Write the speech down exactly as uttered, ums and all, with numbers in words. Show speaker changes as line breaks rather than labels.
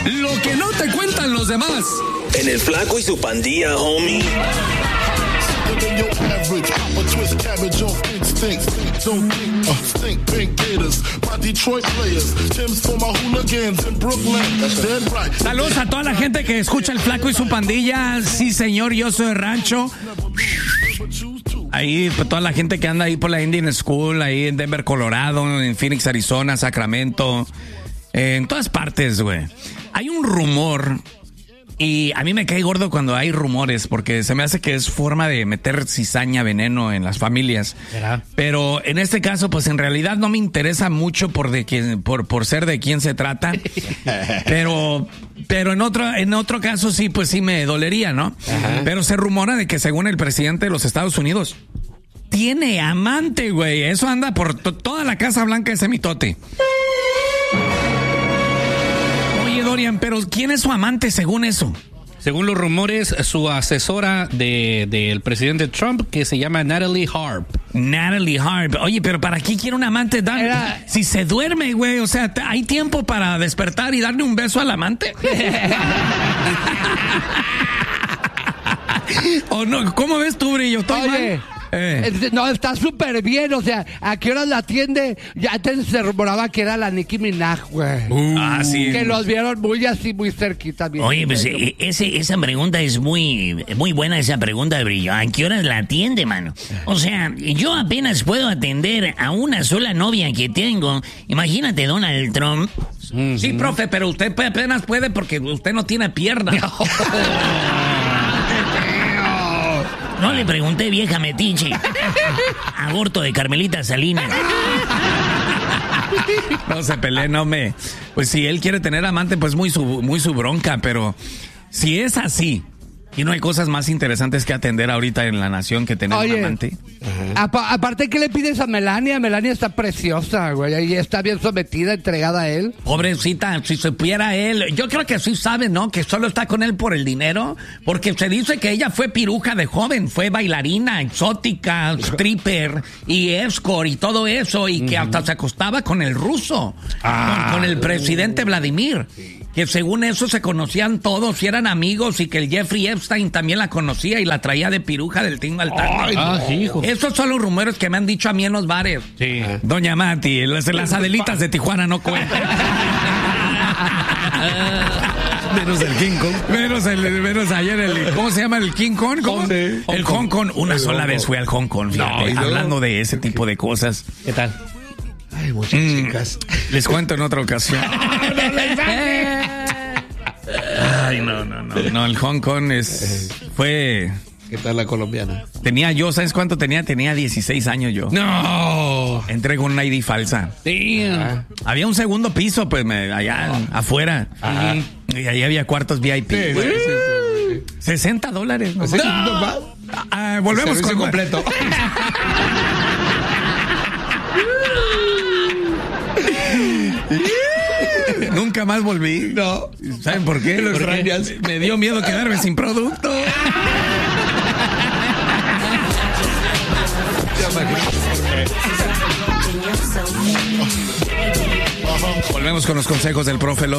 Lo que no te cuentan los demás.
En el Flaco y su Pandilla, homie.
Saludos a toda la gente que escucha el Flaco y su Pandilla. Sí, señor, yo soy de Rancho. Ahí, pues, toda la gente que anda ahí por la Indian School, ahí en Denver, Colorado, en Phoenix, Arizona, Sacramento, eh, en todas partes, güey. Hay un rumor, y a mí me cae gordo cuando hay rumores, porque se me hace que es forma de meter cizaña, veneno en las familias. ¿Será? Pero en este caso, pues en realidad no me interesa mucho por de quién, por, por ser de quién se trata. Pero, pero en otro, en otro caso sí, pues sí me dolería, ¿no? Ajá. Pero se rumora de que según el presidente de los Estados Unidos tiene amante, güey. Eso anda por to- toda la Casa Blanca, ese mitote. Dorian, pero ¿quién es su amante según eso?
Según los rumores, su asesora de, del presidente Trump, que se llama Natalie Harp.
Natalie Harp. Oye, pero ¿para qué quiere un amante? Dan? Era... Si se duerme, güey, o sea, ¿hay tiempo para despertar y darle un beso al amante? ¿O no? ¿Cómo ves tú, Brillo? ¿Estoy
Oye,
mal? Eh.
No, está súper bien, o sea, ¿a qué horas la atiende? Ya antes se rumoraba que era la Nicki Minaj, güey.
Uh, ah, sí.
Que los vieron muy así, muy cerquita. Bien.
Oye, pues eh, ese, esa pregunta es muy, muy buena, esa pregunta de Brillo. ¿A qué horas la atiende, mano? O sea, yo apenas puedo atender a una sola novia que tengo. Imagínate, Donald Trump.
Mm-hmm. Sí, profe, pero usted apenas puede porque usted no tiene pierna.
No le pregunté, vieja metiche. Aborto de Carmelita Salinas.
No se pelee, no me... Pues si él quiere tener amante, pues muy su, muy su bronca, pero si es así, y no hay cosas más interesantes que atender ahorita en la nación que tener
Oye,
un amante.
Apa- aparte, ¿qué le pides a Melania? Melania está preciosa, güey, y está bien sometida, entregada a él.
Pobrecita, si supiera él, yo creo que sí sabe, ¿no? Que solo está con él por el dinero, porque se dice que ella fue piruja de joven, fue bailarina, exótica, stripper y escort y todo eso, y que hasta se acostaba con el ruso, ah, con, con el presidente Vladimir. Que según eso se conocían todos y eran amigos, y que el Jeffrey Epstein también la conocía y la traía de piruja del tingo al tango.
Ah, sí, hijo.
Esos son los rumores que me han dicho a mí en los bares.
Sí.
Doña Mati, las, las Adelitas de Tijuana no cuentan. Menos el King Kong. Menos, el, menos ayer el... ¿Cómo se llama el King Kong? ¿Cómo? Sí. El Hong Kong. Una el sola Hong vez fui al Hong Kong, fíjate, no, hablando de ese tipo de cosas.
¿Qué tal?
Ay, muchas mm, chicas.
Les cuento en otra ocasión. Ay, no, no, no. No, el Hong Kong es... Fue...
¿Qué tal la colombiana?
Tenía yo, ¿sabes cuánto tenía? Tenía dieciséis años yo.
¡No!
Entré con una I D falsa.
Sí.
Ah. Había un segundo piso, pues, me, allá ah. afuera. Ajá. Y ahí había cuartos V I P. Sí, sí, sí, sí. sesenta dólares. ¿No?
¿Sí? ¿No?
Ah, volvemos con...
completo.
Nunca más volví.
No.
¿Saben por qué?
Lo extrañas.
Me dio miedo quedarme sin producto. Volvemos con los consejos del profe López.